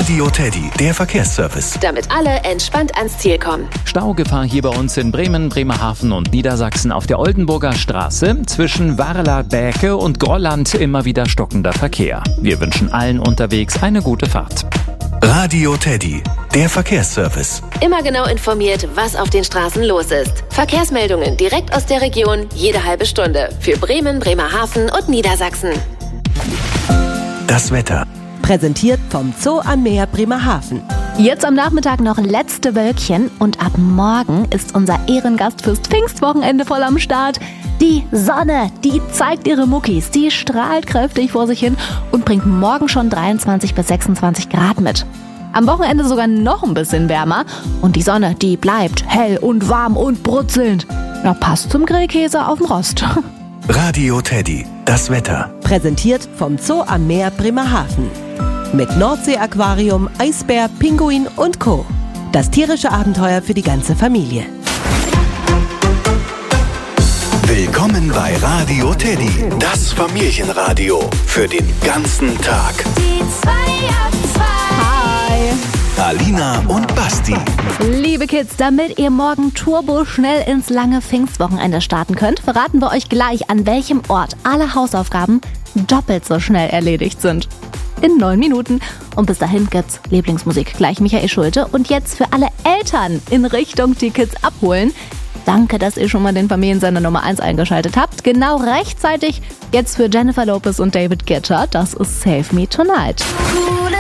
Radio Teddy, der Verkehrsservice. Damit alle entspannt ans Ziel kommen. Staugefahr hier bei uns in Bremen, Bremerhaven und Niedersachsen auf der Oldenburger Straße. Zwischen Warla-Bäke und Grolland immer wieder stockender Verkehr. Wir wünschen allen unterwegs eine gute Fahrt. Radio Teddy, der Verkehrsservice. Immer genau informiert, was auf den Straßen los ist. Verkehrsmeldungen direkt aus der Region, jede halbe Stunde. Für Bremen, Bremerhaven und Niedersachsen. Das Wetter. Präsentiert vom Zoo am Meer Bremerhaven. Jetzt am Nachmittag noch letzte Wölkchen und ab morgen ist unser Ehrengast fürs Pfingstwochenende voll am Start. Die Sonne, die zeigt ihre Muckis, die strahlt kräftig vor sich hin und bringt morgen schon 23 bis 26 Grad mit. Am Wochenende sogar noch ein bisschen wärmer und die Sonne, die bleibt hell und warm und brutzelnd. Ja, passt zum Grillkäse auf dem Rost. Radio Teddy, das Wetter. Präsentiert vom Zoo am Meer Bremerhaven. Mit Nordsee-Aquarium, Eisbär, Pinguin und Co. Das tierische Abenteuer für die ganze Familie. Willkommen bei Radio Teddy, das Familienradio für den ganzen Tag. Die 2 ab 2. Hi. Alina und Basti. Liebe Kids, damit ihr morgen turbo schnell ins lange Pfingstwochenende starten könnt, verraten wir euch gleich, an welchem Ort alle Hausaufgaben doppelt so schnell erledigt sind. In 9 Minuten. Und bis dahin gibt's Lieblingsmusik. Gleich Michael Schulte. Und jetzt für alle Eltern in Richtung die Kids abholen. Danke, dass ihr schon mal den Familiensender Nummer 1 eingeschaltet habt. Genau rechtzeitig jetzt für Jennifer Lopez und David Guetta. Das ist Save Me Tonight. Coole